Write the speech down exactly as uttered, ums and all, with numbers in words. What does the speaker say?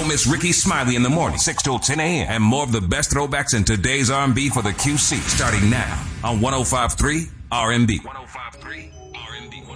Don't miss Ricky Smiley in the morning, six till ten a.m. And more of the best throwbacks in today's R and B for the Q C, starting now on one oh five point three R and B.